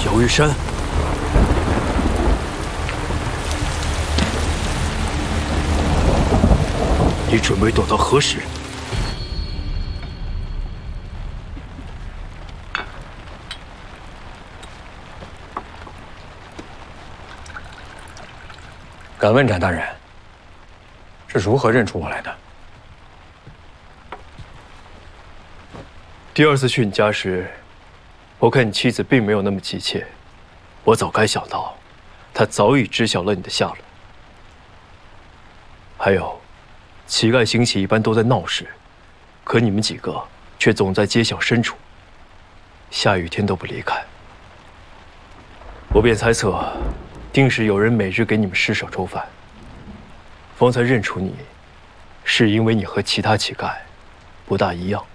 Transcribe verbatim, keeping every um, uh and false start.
姚玉山，你准备躲到何时？ 敢问斩大人，是如何认出我来的？ 第二次去你家时，我看你妻子并没有那么急切，我早该想到，她早已知晓了你的下落。还有，乞丐兴起一般都在闹市，可你们几个却总在街巷深处，下雨天都不离开。我便猜测，定是有人每日给你们施舍粥饭。方才认出你，是因为你和其他乞丐不大一样。